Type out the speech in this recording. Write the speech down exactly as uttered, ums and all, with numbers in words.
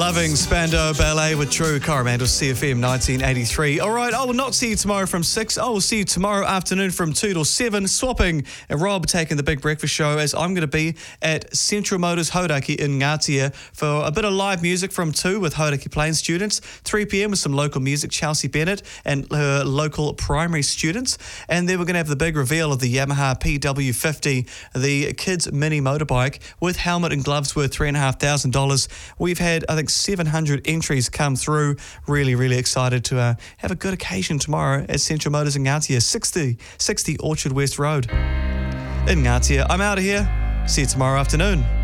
Loving Spandau Ballet with True Coromandel C F M nineteen eighty-three. All right, I will not see you tomorrow from six. I will see you tomorrow afternoon from two till seven, swapping and Rob taking the Big Breakfast Show, as I'm going to be at Central Motors Hauraki in Ngatia for a bit of live music from two with Hauraki Plains students, three p.m. with some local music, Chelsea Bennett and her local primary students. And then we're going to have the big reveal of the Yamaha P W fifty, the kids' mini motorbike with helmet and gloves worth three thousand five hundred dollars. We've had, I think, seven hundred entries come through. Really, really excited to uh, have a good occasion tomorrow at Central Motors in Ngatia, sixty, sixty Orchard West Road in Ngatia. I'm out of here. See you tomorrow afternoon.